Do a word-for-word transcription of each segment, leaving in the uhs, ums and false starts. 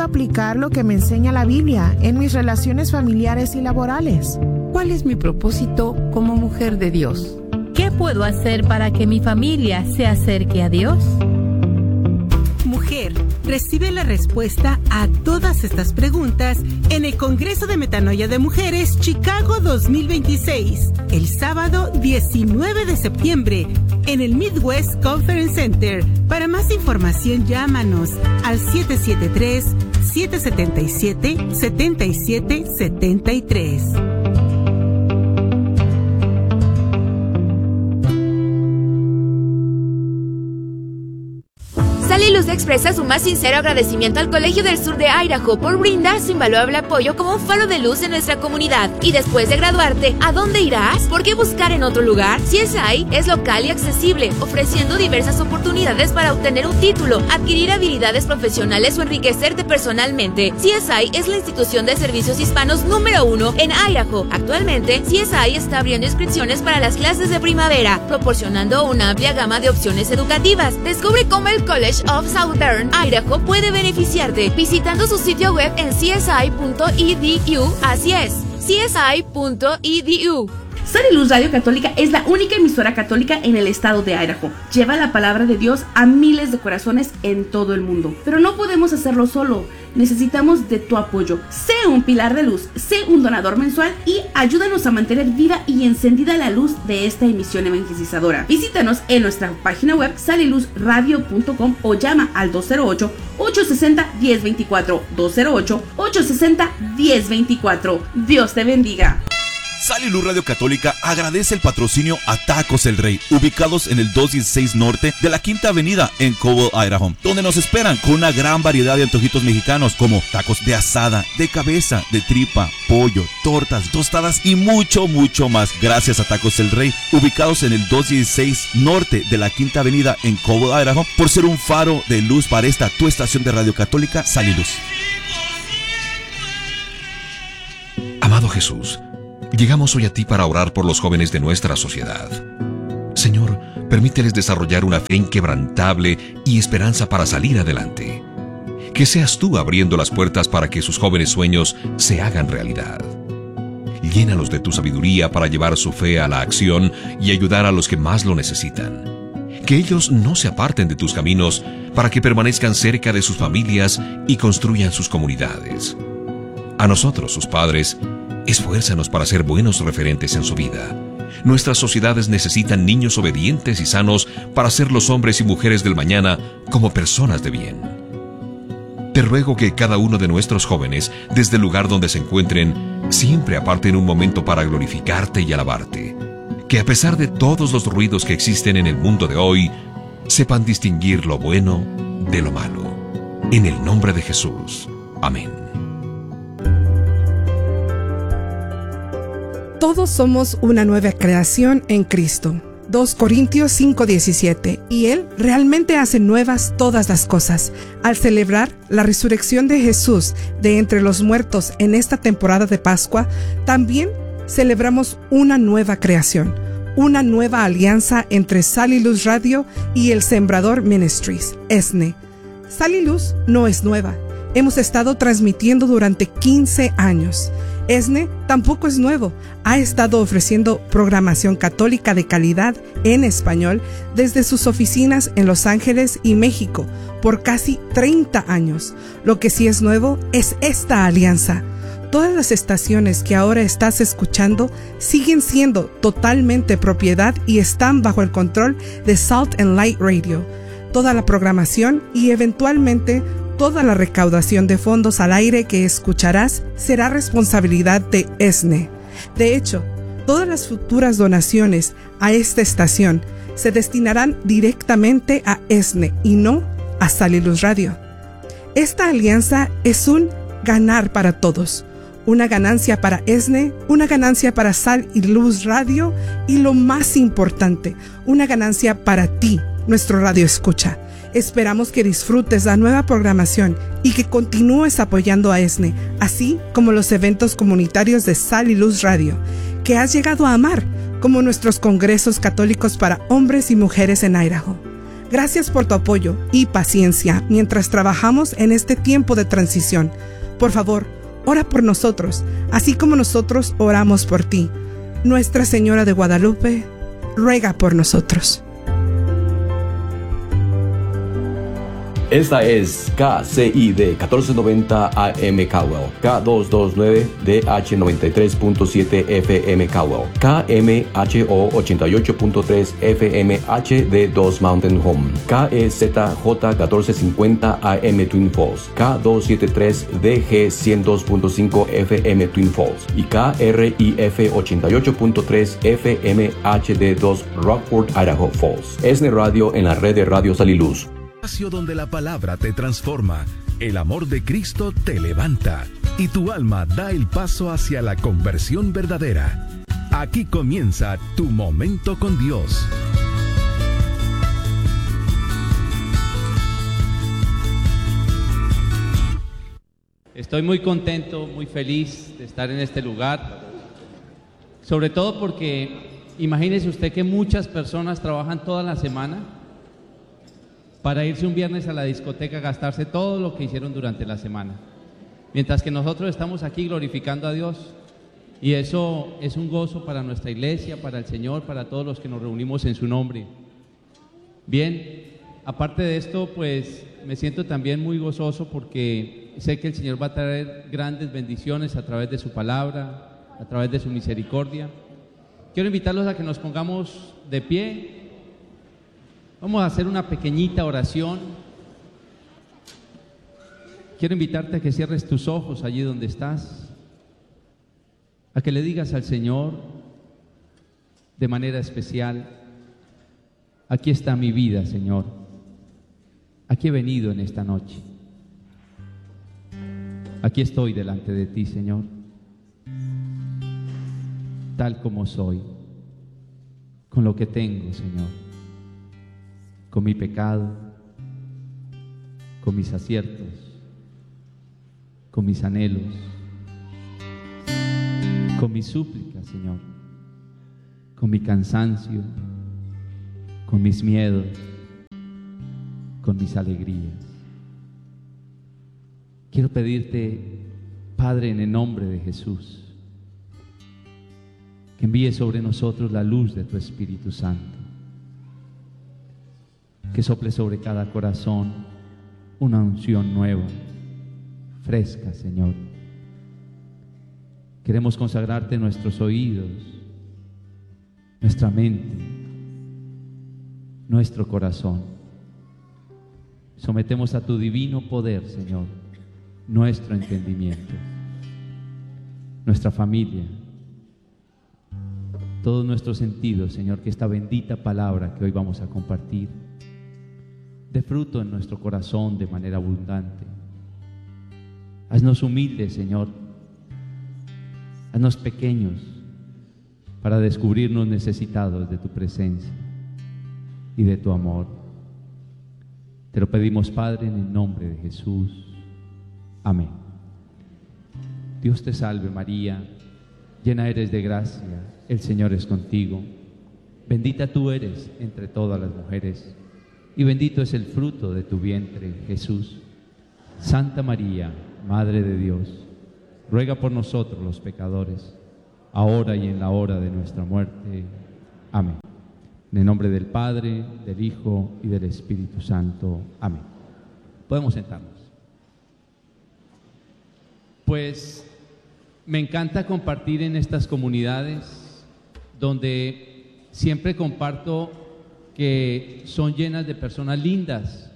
aplicar lo que me enseña la Biblia en mis relaciones familiares y laborales? ¿Cuál es mi propósito como mujer de Dios? ¿Qué puedo hacer para que mi familia se acerque a Dios? Mujer, recibe la respuesta a todas estas preguntas en el Congreso de Metanoia de Mujeres Chicago dos mil veintiséis, el sábado diecinueve de septiembre, en el Midwest Conference Center. Para más información, llámanos al siete siete tres, siete siete siete, siete siete siete tres. Saliluz expresa su más sincero agradecimiento al Colegio del Sur de Idaho por brindar su invaluable apoyo como un faro de luz en nuestra comunidad. Y después de graduarte, ¿a dónde irás? ¿Por qué buscar en otro lugar? C S I es local y accesible, ofreciendo diversas oportunidades para obtener un título, adquirir habilidades profesionales o enriquecerte personalmente. C S I es la institución de servicios hispanos número uno en Idaho. Actualmente, C S I está abriendo inscripciones para las clases de primavera, proporcionando una amplia gama de opciones educativas. Descubre cómo el College of Southern Idaho puede beneficiarte visitando su sitio web en c s i punto e d u. Así es, c s i punto e d u. Saliluz Radio Católica es la única emisora católica en el estado de Idaho. Lleva la palabra de Dios a miles de corazones en todo el mundo. Pero no podemos hacerlo solo. Necesitamos de tu apoyo. Sé un pilar de luz, sé un donador mensual y ayúdanos a mantener viva y encendida la luz de esta emisión evangelizadora. Visítanos en nuestra página web saliluz radio punto com o llama al dos cero ocho, ocho seis cero, uno cero dos cuatro, dos cero ocho, ocho seis cero, uno cero dos cuatro. Dios te bendiga. Saliluz Radio Católica agradece el patrocinio a Tacos El Rey, ubicados en el doscientos dieciséis Norte de la Quinta Avenida en Cobble, Idaho, donde nos esperan con una gran variedad de antojitos mexicanos como tacos de asada, de cabeza, de tripa, pollo, tortas, tostadas y mucho, mucho más. Gracias a Tacos El Rey, ubicados en el doscientos dieciséis Norte de la Quinta Avenida en Cobble, Idaho, por ser un faro de luz para esta tu estación de radio católica, Saliluz. Amado Jesús, llegamos hoy a ti para orar por los jóvenes de nuestra sociedad. Señor, permíteles desarrollar una fe inquebrantable y esperanza para salir adelante. Que seas tú abriendo las puertas para que sus jóvenes sueños se hagan realidad. Llénalos de tu sabiduría para llevar su fe a la acción y ayudar a los que más lo necesitan. Que ellos no se aparten de tus caminos para que permanezcan cerca de sus familias y construyan sus comunidades. A nosotros, sus padres, esfuérzanos para ser buenos referentes en su vida. Nuestras sociedades necesitan niños obedientes y sanos para ser los hombres y mujeres del mañana como personas de bien. Te ruego que cada uno de nuestros jóvenes, desde el lugar donde se encuentren, siempre aparten un momento para glorificarte y alabarte. Que a pesar de todos los ruidos que existen en el mundo de hoy, sepan distinguir lo bueno de lo malo. En el nombre de Jesús. Amén. Todos somos una nueva creación en Cristo. dos Corintios cinco diecisiete. Y Él realmente hace nuevas todas las cosas. Al celebrar la resurrección de Jesús de entre los muertos en esta temporada de Pascua, también celebramos una nueva creación, una nueva alianza entre Saliluz Radio y el Sembrador Ministries, E S N E. Saliluz no es nueva. Hemos estado transmitiendo durante quince años. E S N E tampoco es nuevo. Ha estado ofreciendo programación católica de calidad en español desde sus oficinas en Los Ángeles y México por casi treinta años. Lo que sí es nuevo es esta alianza. Todas las estaciones que ahora estás escuchando siguen siendo totalmente propiedad y están bajo el control de Salt and Light Radio. Toda la programación y eventualmente toda la recaudación de fondos al aire que escucharás será responsabilidad de E S N E. De hecho, todas las futuras donaciones a esta estación se destinarán directamente a E S N E y no a Saliluz Radio. Esta alianza es un ganar para todos. Una ganancia para E S N E, una ganancia para Sal y Luz Radio y lo más importante, una ganancia para ti, nuestro radio escucha. Esperamos que disfrutes la nueva programación y que continúes apoyando a E S N E, así como los eventos comunitarios de Sal y Luz Radio, que has llegado a amar, como nuestros congresos católicos para hombres y mujeres en Idaho. Gracias por tu apoyo y paciencia mientras trabajamos en este tiempo de transición. Por favor, ora por nosotros, así como nosotros oramos por ti. Nuestra Señora de Guadalupe, ruega por nosotros. Esta es K C I D catorce noventa A M Caldwell, K doscientos veintinueve D H noventa y tres punto siete F M Caldwell, K M H O ochenta y ocho punto tres F M H D dos Mountain Home, K E Z J catorce cincuenta A M Twin Falls, K doscientos setenta y tres D G ciento dos punto cinco F M Twin Falls y K R I F ochenta y ocho punto tres F M H D dos Rockford, Idaho Falls. ESNE Radio en la red de Radio Sal y Luz. Donde la palabra te transforma, el amor de Cristo te levanta y tu alma da el paso hacia la conversión verdadera. Aquí comienza Tu Momento con Dios. Estoy muy contento, muy feliz de estar en este lugar, sobre todo porque imagínese usted que muchas personas trabajan toda la semana para irse un viernes a la discoteca a gastarse todo lo que hicieron durante la semana, mientras que nosotros estamos aquí glorificando a Dios, y eso es un gozo para nuestra iglesia, para el Señor, para todos los que nos reunimos en su nombre. Bien, aparte de esto, pues me siento también muy gozoso porque sé que el Señor va a traer grandes bendiciones a través de su palabra, a través de su misericordia. Quiero invitarlos a que nos pongamos de pie. Vamos a hacer una pequeñita oración. Quiero invitarte a que cierres tus ojos allí donde estás, a que le digas al Señor de manera especial: aquí está mi vida, Señor. Aquí he venido en esta noche. Aquí estoy delante de ti, Señor, tal como soy, con lo que tengo, Señor, con mi pecado, con mis aciertos, con mis anhelos, con mis súplicas, Señor, con mi cansancio, con mis miedos, con mis alegrías. Quiero pedirte, Padre, en el nombre de Jesús, que envíes sobre nosotros la luz de tu Espíritu Santo, que sople sobre cada corazón una unción nueva, fresca, Señor. Queremos consagrarte nuestros oídos, nuestra mente, nuestro corazón. Sometemos a tu divino poder, Señor, nuestro entendimiento, nuestra familia, todos nuestros sentidos, Señor, que esta bendita palabra que hoy vamos a compartir dé fruto en nuestro corazón de manera abundante. Haznos humildes, Señor, haznos pequeños para descubrirnos necesitados de tu presencia y de tu amor. Te lo pedimos, Padre, en el nombre de Jesús. Amén. Dios te salve, María, llena eres de gracia, el Señor es contigo. Bendita tú eres entre todas las mujeres, y bendito es el fruto de tu vientre, Jesús. Santa María, Madre de Dios, ruega por nosotros los pecadores, ahora y en la hora de nuestra muerte. Amén. En el nombre del Padre, del Hijo y del Espíritu Santo. Amén. Podemos sentarnos. Pues me encanta compartir en estas comunidades donde siempre comparto que son llenas de personas lindas.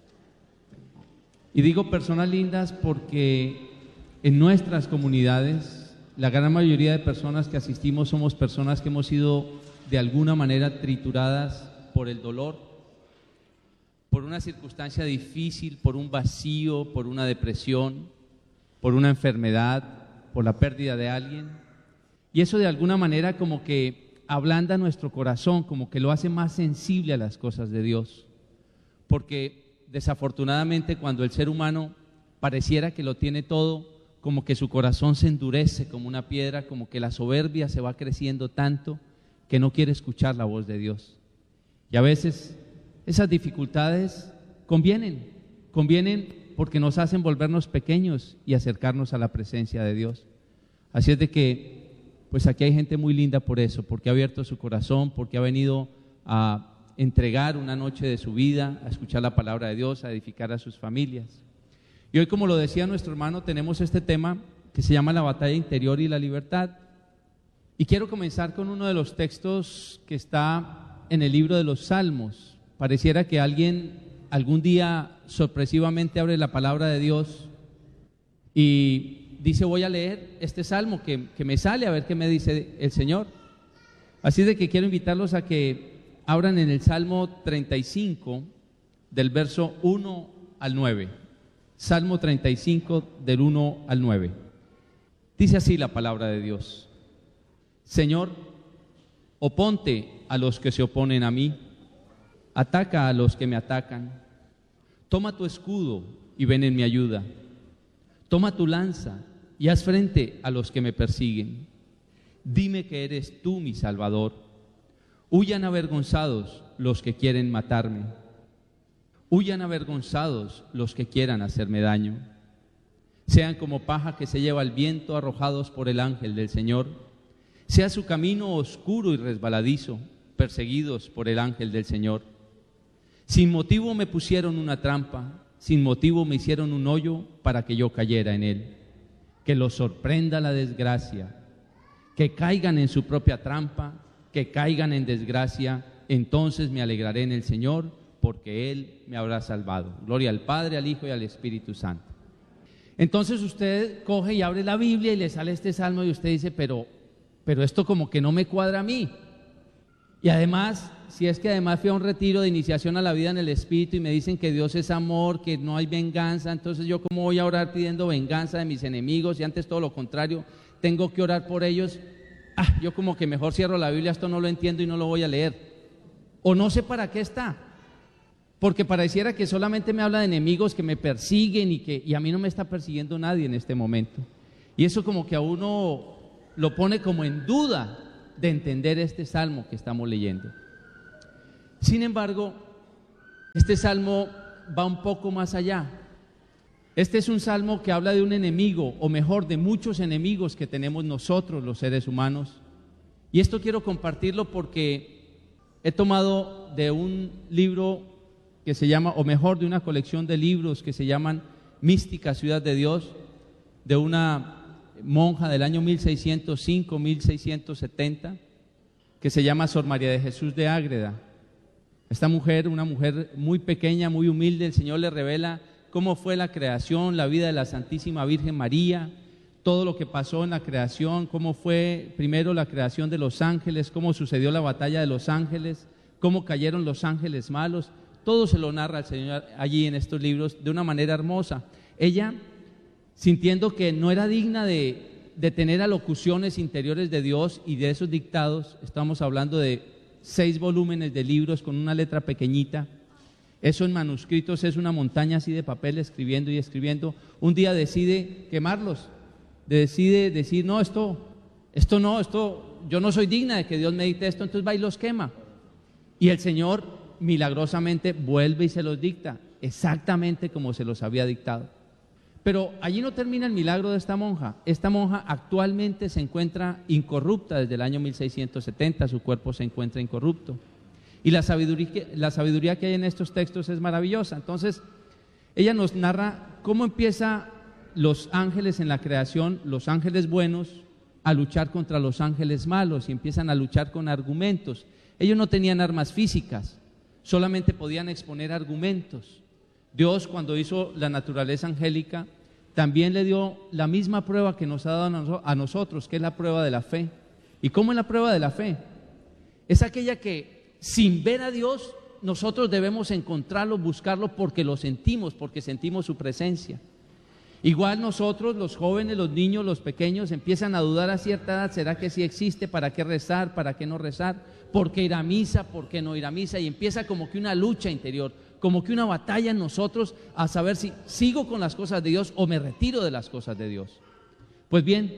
Y digo personas lindas porque en nuestras comunidades la gran mayoría de personas que asistimos somos personas que hemos sido de alguna manera trituradas por el dolor, por una circunstancia difícil, por un vacío, por una depresión, por una enfermedad, por la pérdida de alguien. Y eso de alguna manera como que ablanda nuestro corazón, como que lo hace más sensible a las cosas de Dios. Porque desafortunadamente cuando el ser humano pareciera que lo tiene todo, como que su corazón se endurece como una piedra, como que la soberbia se va creciendo tanto que no quiere escuchar la voz de Dios. Y a veces esas dificultades convienen, convienen porque nos hacen volvernos pequeños y acercarnos a la presencia de Dios. Así es de que, pues aquí hay gente muy linda por eso, porque ha abierto su corazón, porque ha venido a entregar una noche de su vida, a escuchar la palabra de Dios, a edificar a sus familias. Y hoy, como lo decía nuestro hermano, tenemos este tema que se llama la batalla interior y la libertad. Y quiero comenzar con uno de los textos que está en el libro de los Salmos. Pareciera que alguien algún día sorpresivamente abre la palabra de Dios y dice: voy a leer este salmo que, que me sale, a ver qué me dice el Señor. Así de que quiero invitarlos a que abran en el Salmo treinta y cinco, del verso uno al nueve. Salmo treinta y cinco, del uno al nueve. Dice así la palabra de Dios: Señor, oponte a los que se oponen a mí, ataca a los que me atacan. Toma tu escudo y ven en mi ayuda. Toma tu lanza y haz frente a los que me persiguen. Dime que eres tú mi Salvador. Huyan avergonzados los que quieren matarme. Huyan avergonzados los que quieran hacerme daño. Sean como paja que se lleva el viento, arrojados por el ángel del Señor. Sea su camino oscuro y resbaladizo, perseguidos por el ángel del Señor. Sin motivo me pusieron una trampa, sin motivo me hicieron un hoyo para que yo cayera en él. Que los sorprenda la desgracia, que caigan en su propia trampa, que caigan en desgracia, entonces me alegraré en el Señor, porque Él me habrá salvado. Gloria al Padre, al Hijo y al Espíritu Santo. Entonces usted coge y abre la Biblia y le sale este salmo y usted dice, pero, pero esto como que no me cuadra a mí. Y además, si es que además fui a un retiro de iniciación a la vida en el Espíritu y me dicen que Dios es amor, que no hay venganza, entonces yo cómo voy a orar pidiendo venganza de mis enemigos y antes todo lo contrario, tengo que orar por ellos. Ah, yo como que mejor cierro la Biblia, esto no lo entiendo y no lo voy a leer. O no sé para qué está, porque pareciera que solamente me habla de enemigos que me persiguen y, que, y a mí no me está persiguiendo nadie en este momento. Y eso como que a uno lo pone como en duda de entender este salmo que estamos leyendo. Sin embargo, este salmo va un poco más allá. Este es un salmo que habla de un enemigo, o mejor, de muchos enemigos que tenemos nosotros los seres humanos. Y esto quiero compartirlo porque he tomado de un libro que se llama, o mejor, de una colección de libros que se llaman Mística Ciudad de Dios, de una monja del año mil seiscientos cinco a mil seiscientos setenta, que se llama Sor María de Jesús de Ágreda. Esta mujer, una mujer muy pequeña, muy humilde, el Señor le revela cómo fue la creación, la vida de la Santísima Virgen María, todo lo que pasó en la creación, cómo fue primero la creación de los ángeles, cómo sucedió la batalla de los ángeles, cómo cayeron los ángeles malos. Todo se lo narra el Señor allí en estos libros de una manera hermosa. Ella, sintiendo que no era digna de, de tener alocuciones interiores de Dios y de esos dictados, estamos hablando de seis volúmenes de libros con una letra pequeñita, eso en manuscritos es una montaña así de papel, escribiendo y escribiendo. Un día decide quemarlos, decide decir, no, esto, esto no, esto, yo no soy digna de que Dios me dicte esto, entonces va y los quema. Y el Señor milagrosamente vuelve y se los dicta, exactamente como se los había dictado. Pero allí no termina el milagro de esta monja. Esta monja actualmente se encuentra incorrupta desde el año mil seiscientos setenta, su cuerpo se encuentra incorrupto. Y la sabiduría, la sabiduría que hay en estos textos es maravillosa. Entonces, ella nos narra cómo empieza los ángeles en la creación, los ángeles buenos, a luchar contra los ángeles malos y empiezan a luchar con argumentos. Ellos no tenían armas físicas, solamente podían exponer argumentos. Dios, cuando hizo la naturaleza angélica, también le dio la misma prueba que nos ha dado a nosotros, que es la prueba de la fe. ¿Y cómo es la prueba de la fe? Es aquella que sin ver a Dios nosotros debemos encontrarlo, buscarlo porque lo sentimos, porque sentimos su presencia. Igual nosotros, los jóvenes, los niños, los pequeños, empiezan a dudar a cierta edad, ¿será que sí existe? ¿Para qué rezar? ¿Para qué no rezar? ¿Por qué ir a misa? ¿Por qué no ir a misa? Y empieza como que una lucha interior, como que una batalla en nosotros a saber si sigo con las cosas de Dios o me retiro de las cosas de Dios. Pues bien,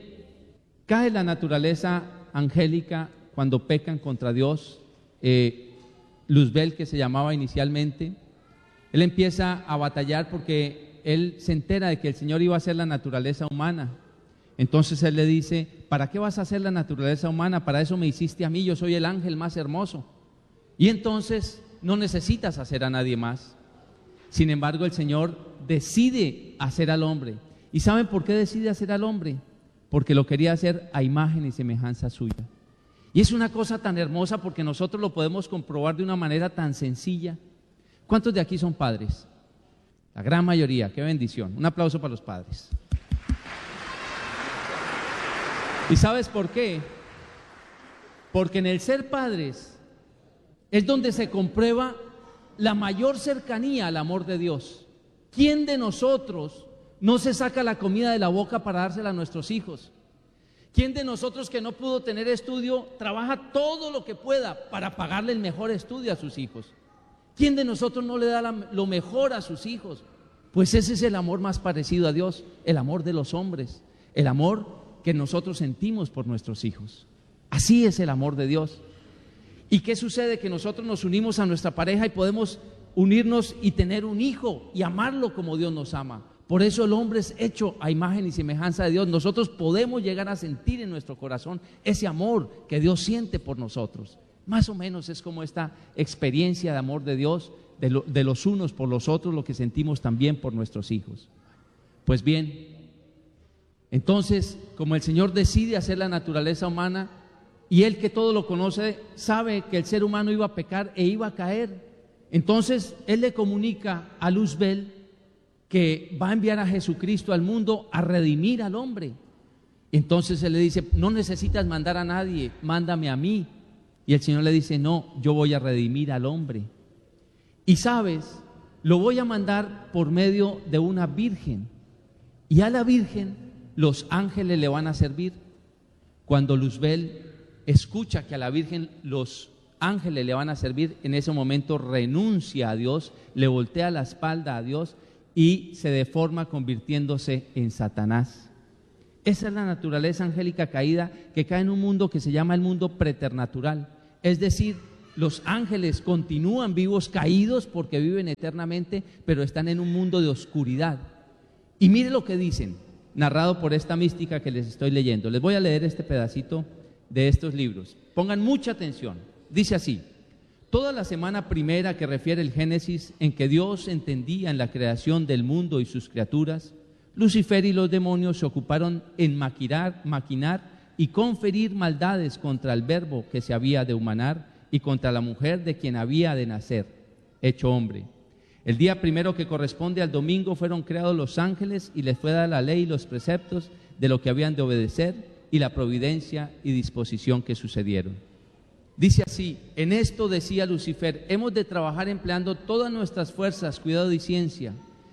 cae la naturaleza angélica cuando pecan contra Dios, eh, Luzbel, que se llamaba inicialmente, él empieza a batallar porque él se entera de que el Señor iba a hacer la naturaleza humana. Entonces él le dice: ¿para qué vas a hacer la naturaleza humana? Para eso me hiciste a mí, yo soy el ángel más hermoso. Y entonces no necesitas hacer a nadie más. Sin embargo, el Señor decide hacer al hombre. ¿Y saben por qué decide hacer al hombre? Porque lo quería hacer a imagen y semejanza suya. Y es una cosa tan hermosa porque nosotros lo podemos comprobar de una manera tan sencilla. ¿Cuántos de aquí son padres? La gran mayoría, qué bendición. Un aplauso para los padres. ¿Y sabes por qué? Porque en el ser padres es donde se comprueba la mayor cercanía al amor de Dios. ¿Quién de nosotros no se saca la comida de la boca para dársela a nuestros hijos? ¿Quién de nosotros que no pudo tener estudio trabaja todo lo que pueda para pagarle el mejor estudio a sus hijos? ¿Quién de nosotros no le da la, lo mejor a sus hijos? Pues ese es el amor más parecido a Dios, el amor de los hombres, el amor que nosotros sentimos por nuestros hijos. Así es el amor de Dios. ¿Y qué sucede? Que nosotros nos unimos a nuestra pareja y podemos unirnos y tener un hijo y amarlo como Dios nos ama. Por eso el hombre es hecho a imagen y semejanza de Dios. Nosotros podemos llegar a sentir en nuestro corazón ese amor que Dios siente por nosotros. Más o menos es como esta experiencia de amor de Dios, de, lo, de los unos por los otros, lo que sentimos también por nuestros hijos. Pues bien, entonces, como el Señor decide hacer la naturaleza humana, y Él que todo lo conoce, sabe que el ser humano iba a pecar e iba a caer, entonces Él le comunica a Luzbel que va a enviar a Jesucristo al mundo a redimir al hombre. Entonces Él le dice: no necesitas mandar a nadie, mándame a mí. Y el Señor le dice: no, yo voy a redimir al hombre. Y sabes, lo voy a mandar por medio de una virgen. Y a la virgen los ángeles le van a servir. Cuando Luzbel escucha que a la virgen los ángeles le van a servir, en ese momento renuncia a Dios, le voltea la espalda a Dios y se deforma convirtiéndose en Satanás. Esa es la naturaleza angélica caída que cae en un mundo que se llama el mundo preternatural. Es decir, los ángeles continúan vivos caídos porque viven eternamente, pero están en un mundo de oscuridad. Y mire lo que dicen, narrado por esta mística que les estoy leyendo. Les voy a leer este pedacito de estos libros. Pongan mucha atención. Dice así: toda la semana primera que refiere el Génesis, en que Dios entendía en la creación del mundo y sus criaturas, Lucifer y los demonios se ocuparon en maquinar, maquinar y conferir maldades contra el verbo que se había de humanar y contra la mujer de quien había de nacer, hecho hombre. El día primero, que corresponde al domingo, fueron creados los ángeles y les fue dada la ley y los preceptos de lo que habían de obedecer y la providencia y disposición que sucedieron. Dice así: en esto decía Lucifer, hemos de trabajar empleando todas nuestras fuerzas, cuidado y ciencia.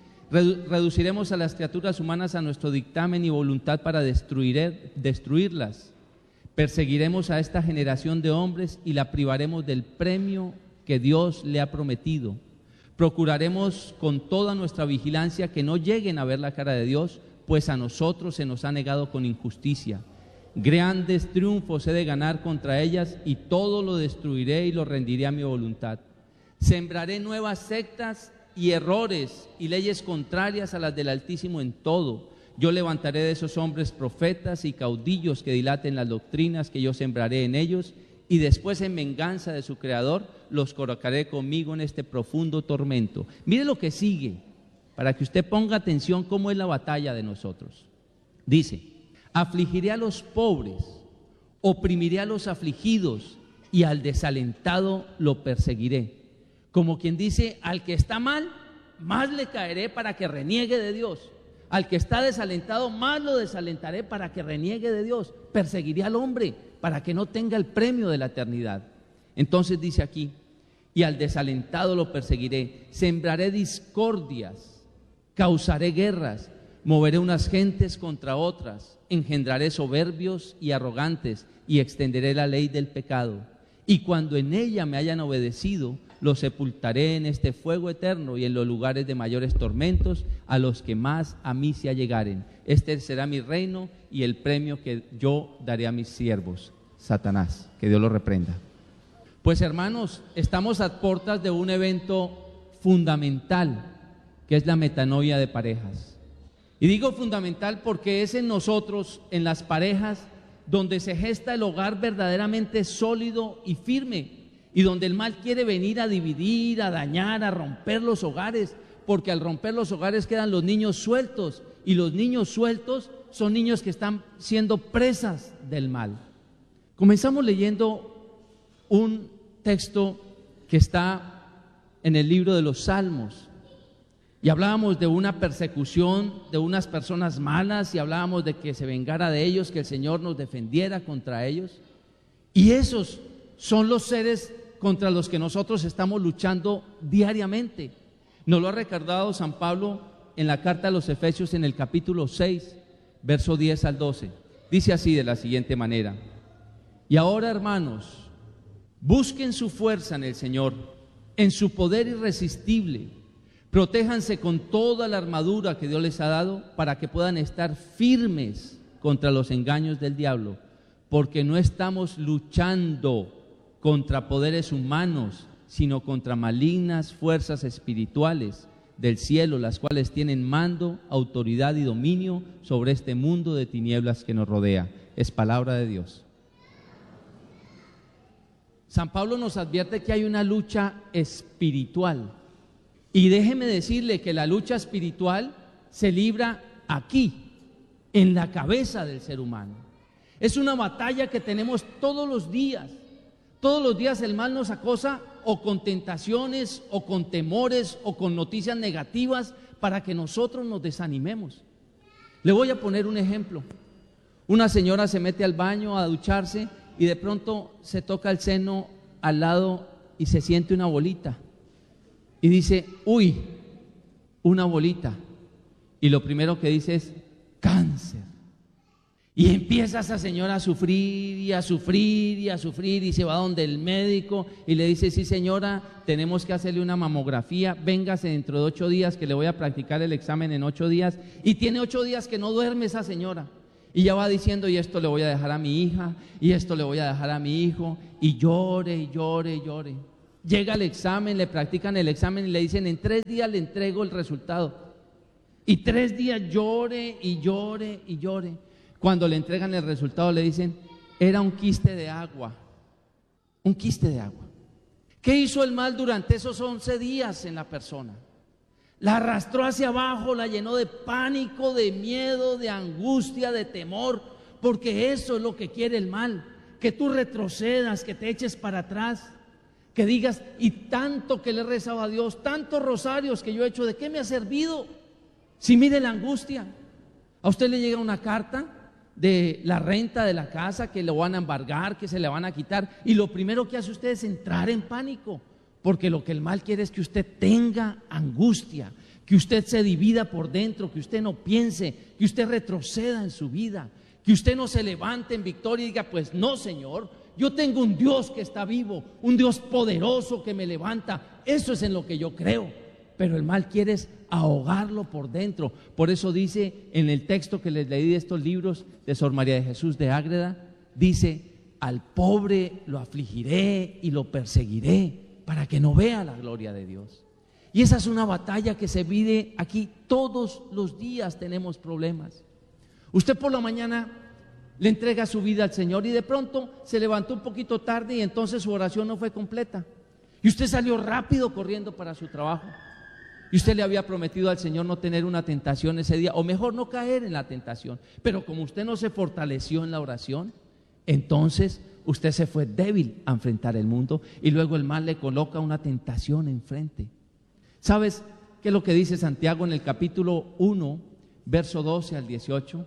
Reduciremos a las criaturas humanas a nuestro dictamen y voluntad para destruir, destruirlas. Perseguiremos a esta generación de hombres y la privaremos del premio que Dios le ha prometido. Procuraremos con toda nuestra vigilancia que no lleguen a ver la cara de Dios, pues a nosotros se nos ha negado con injusticia. Grandes triunfos he de ganar contra ellas y todo lo destruiré y lo rendiré a mi voluntad. Sembraré nuevas sectas y errores y leyes contrarias a las del Altísimo en todo. Yo levantaré de esos hombres profetas y caudillos que dilaten las doctrinas que yo sembraré en ellos, y después en venganza de su Creador los colocaré conmigo en este profundo tormento. Mire lo que sigue, para que usted ponga atención cómo es la batalla de nosotros. Dice: afligiré a los pobres, oprimiré a los afligidos y al desalentado lo perseguiré. Como quien dice, al que está mal, más le caeré para que reniegue de Dios. Al que está desalentado, más lo desalentaré para que reniegue de Dios. Perseguiré al hombre para que no tenga el premio de la eternidad. Entonces dice aquí: y al desalentado lo perseguiré. Sembraré discordias, causaré guerras, moveré unas gentes contra otras, engendraré soberbios y arrogantes y extenderé la ley del pecado. Y cuando en ella me hayan obedecido, los sepultaré en este fuego eterno y en los lugares de mayores tormentos a los que más a mí se allegaren. Este será mi reino y el premio que yo daré a mis siervos. Satanás, que Dios lo reprenda. Pues hermanos, estamos a puertas de un evento fundamental, que es la metanoia de parejas. Y digo fundamental porque es en nosotros, en las parejas, donde se gesta el hogar verdaderamente sólido y firme, y donde el mal quiere venir a dividir, a dañar, a romper los hogares, porque al romper los hogares quedan los niños sueltos, y los niños sueltos son niños que están siendo presas del mal. Comenzamos leyendo un texto que está en el libro de los Salmos, y hablábamos de una persecución de unas personas malas, y hablábamos de que se vengara de ellos, que el Señor nos defendiera contra ellos, y esos son los seres contra los que nosotros estamos luchando diariamente. Nos lo ha recordado San Pablo en la carta a los Efesios en el capítulo seis, verso diez al doce. Dice así de la siguiente manera: y ahora, hermanos, busquen su fuerza en el Señor, en su poder irresistible. Protéjanse con toda la armadura que Dios les ha dado para que puedan estar firmes contra los engaños del diablo, porque no estamos luchando contra poderes humanos, sino contra malignas fuerzas espirituales del cielo, las cuales tienen mando, autoridad y dominio sobre este mundo de tinieblas que nos rodea. Es palabra de Dios. San Pablo nos advierte que hay una lucha espiritual. Y déjeme decirle que la lucha espiritual se libra aquí, en la cabeza del ser humano. Es una batalla que tenemos todos los días. Todos los días el mal nos acosa o con tentaciones, o con temores, o con noticias negativas para que nosotros nos desanimemos. Le voy a poner un ejemplo. Una señora se mete al baño a ducharse y de pronto se toca el seno al lado y se siente una bolita. Y dice, uy, una bolita. Y lo primero que dice es, cáncer. Y empieza esa señora a sufrir y a sufrir y a sufrir y se va donde el médico y le dice, sí señora, tenemos que hacerle una mamografía, véngase dentro de ocho días que le voy a practicar el examen en ocho días. Y tiene ocho días que no duerme esa señora. Y ya va diciendo, y esto le voy a dejar a mi hija, y esto le voy a dejar a mi hijo, y llore, y llore, y llore. Llega el examen, le practican el examen y le dicen, en tres días le entrego el resultado. Y tres días llore, y llore, y llore. Cuando le entregan el resultado le dicen, era un quiste de agua, un quiste de agua. ¿Qué hizo el mal durante esos once días en la persona? La arrastró hacia abajo, la llenó de pánico, de miedo, de angustia, de temor, porque eso es lo que quiere el mal, que tú retrocedas, que te eches para atrás, que digas, y tanto que le he rezado a Dios, tantos rosarios que yo he hecho, ¿de qué me ha servido? Si mire la angustia, a usted le llega una carta de la renta de la casa, que lo van a embargar, que se le van a quitar, y lo primero que hace usted es entrar en pánico, porque lo que el mal quiere es que usted tenga angustia, que usted se divida por dentro, que usted no piense, que usted retroceda en su vida, que usted no se levante en victoria y diga, pues no Señor, yo tengo un Dios que está vivo, un Dios poderoso que me levanta, eso es en lo que yo creo. Pero el mal quiere es ahogarlo por dentro. Por eso dice en el texto que les leí de estos libros de Sor María de Jesús de Ágreda, dice, al pobre lo afligiré y lo perseguiré para que no vea la gloria de Dios. Y esa es una batalla que se vive aquí todos los días. Tenemos problemas. Usted por la mañana le entrega su vida al Señor y de pronto se levantó un poquito tarde y entonces su oración no fue completa. Y usted salió rápido corriendo para su trabajo. Y usted le había prometido al Señor no tener una tentación ese día, o mejor no caer en la tentación. Pero como usted no se fortaleció en la oración, entonces usted se fue débil a enfrentar el mundo y luego el mal le coloca una tentación enfrente. ¿Sabes qué es lo que dice Santiago en el capítulo uno, verso doce al dieciocho?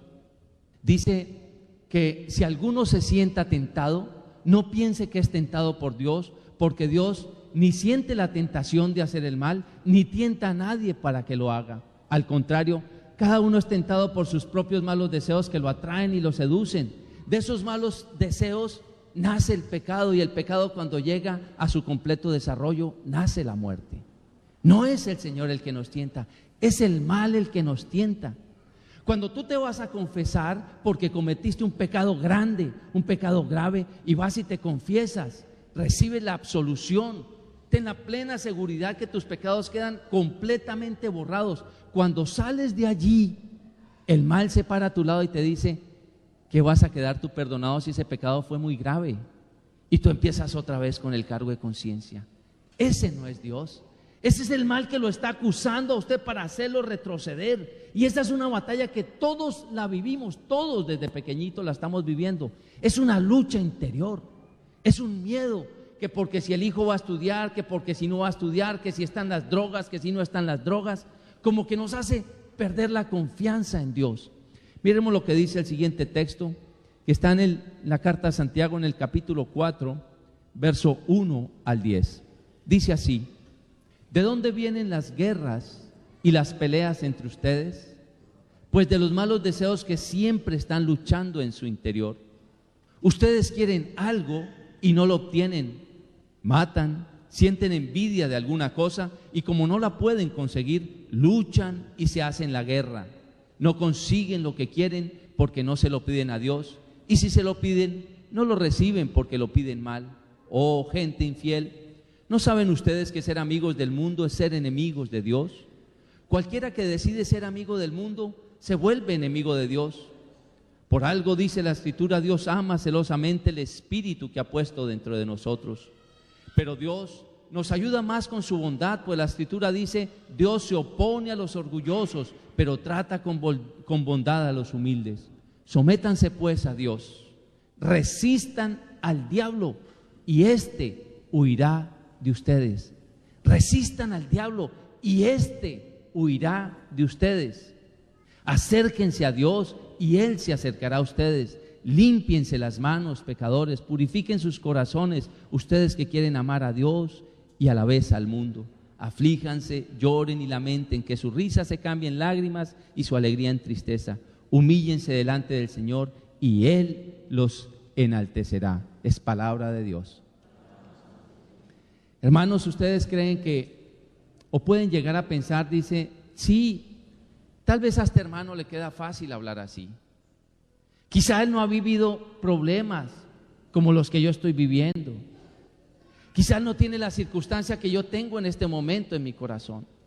Dice que si alguno se sienta tentado, no piense que es tentado por Dios, porque Dios ni siente la tentación de hacer el mal, ni tienta a nadie para que lo haga. Al contrario, cada uno es tentado por sus propios malos deseos que lo atraen y lo seducen. De esos malos deseos nace el pecado, y el pecado, cuando llega a su completo desarrollo, nace la muerte. No es el Señor el que nos tienta, es el mal el que nos tienta. Cuando tú te vas a confesar porque cometiste un pecado grande, un pecado grave, y vas y te confiesas, recibes la absolución. Ten la plena seguridad que tus pecados quedan completamente borrados. Cuando sales de allí, el mal se para a tu lado y te dice que vas a quedar tú perdonado si ese pecado fue muy grave. Y tú empiezas otra vez con el cargo de conciencia. Ese no es Dios. Ese es el mal que lo está acusando a usted para hacerlo retroceder. Y esa es una batalla que todos la vivimos, todos desde pequeñitos la estamos viviendo. Es una lucha interior, es un miedo, que porque si el hijo va a estudiar, que porque si no va a estudiar, que si están las drogas, que si no están las drogas, como que nos hace perder la confianza en Dios. Miremos lo que dice el siguiente texto, que está en el, la carta a Santiago en el capítulo cuatro, verso uno al diez. Dice así: ¿de dónde vienen las guerras y las peleas entre ustedes? Pues de los malos deseos que siempre están luchando en su interior. Ustedes quieren algo y no lo obtienen, matan, sienten envidia de alguna cosa y como no la pueden conseguir, luchan y se hacen la guerra. No consiguen lo que quieren porque no se lo piden a Dios, y si se lo piden, no lo reciben porque lo piden mal. Oh, gente infiel, ¿no saben ustedes que ser amigos del mundo es ser enemigos de Dios? Cualquiera que decide ser amigo del mundo se vuelve enemigo de Dios. Por algo dice la Escritura: Dios ama celosamente el espíritu que ha puesto dentro de nosotros. Pero Dios nos ayuda más con su bondad, pues la Escritura dice: Dios se opone a los orgullosos, pero trata con, con bondad a los humildes. Sométanse pues a Dios, resistan al diablo y éste huirá de ustedes. Resistan al diablo y éste huirá de ustedes. Acérquense a Dios y Él se acercará a ustedes. Límpiense las manos, pecadores, purifiquen sus corazones, ustedes que quieren amar a Dios y a la vez al mundo. Aflíjanse, lloren y lamenten, que su risa se cambie en lágrimas y su alegría en tristeza. Humíllense delante del Señor y Él los enaltecerá. Es palabra de Dios. Hermanos, ¿ustedes creen que, o pueden llegar a pensar, dice, sí, tal vez a este hermano le queda fácil hablar así? Quizá él no ha vivido problemas como los que yo estoy viviendo. Quizá él no tiene la circunstancia que yo tengo en este momento en mi corazón.